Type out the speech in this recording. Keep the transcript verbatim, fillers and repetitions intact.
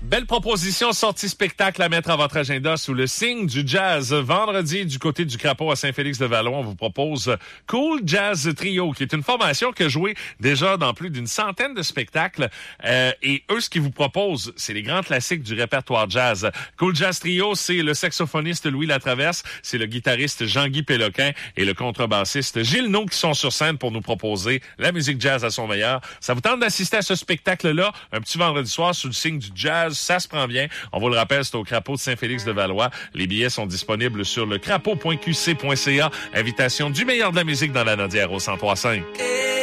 Belle proposition, sortie spectacle à mettre à votre agenda sous le signe du jazz. Vendredi, du côté du Crapaud à Saint-Félix-de-Vallon, on vous propose Cool Jazz Trio, qui est une formation qui a joué déjà dans plus d'une centaine de spectacles. Euh, et eux, ce qu'ils vous proposent, c'est les grands classiques du répertoire jazz. Cool Jazz Trio, c'est le saxophoniste Louis Latraverse, c'est le guitariste Jean-Guy Péloquin et le contrebassiste Gilles Naud qui sont sur scène pour nous proposer la musique jazz à son meilleur. Ça vous tente d'assister à ce spectacle-là, un petit vendredi soir sous le signe du jazz, ça se prend bien. On vous le rappelle, c'est au Crapaud de Saint-Félix-de-Valois. Les billets sont disponibles sur le crapaud point q c point c a. Invitation du meilleur de la musique dans la Nodière au cent trois cinq.